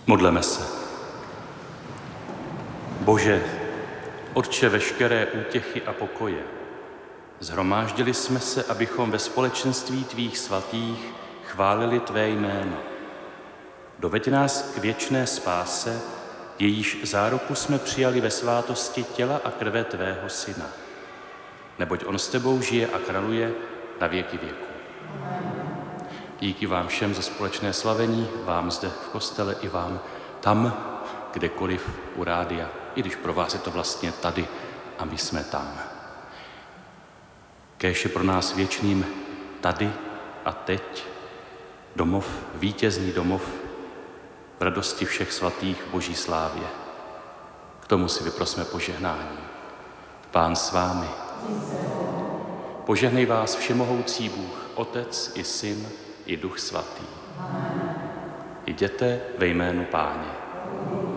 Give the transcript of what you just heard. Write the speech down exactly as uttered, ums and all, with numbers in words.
Modleme se. Bože, Otče veškeré útěchy a pokoje, shromáždili jsme se, abychom ve společenství tvých svatých chválili tvé jméno. Doveď nás k věčné spáse, jejíž záruku jsme přijali ve svátosti těla a krve tvého Syna. Neboť on s tebou žije a králuje na věky věku. Díky vám všem za společné slavení, vám zde v kostele i vám tam, kdekoliv u rádia, i když pro vás je to vlastně tady a my jsme tam. Kéž je pro nás věčným tady a teď domov, vítězný domov v radosti všech svatých v boží slávě. K tomu si vyprosme požehnání. Pán s vámi. Požehnej vás všemohoucí Bůh, Otec i Syn i Duch Svatý. Jděte ve jménu Páně.